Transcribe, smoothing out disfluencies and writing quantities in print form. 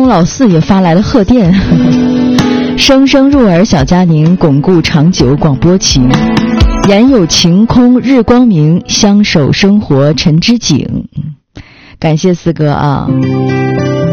东老四也发来了贺电。声声入耳小佳宁，巩固长久广播情。言有晴空日光明，相守生活尘之景。感谢四哥啊。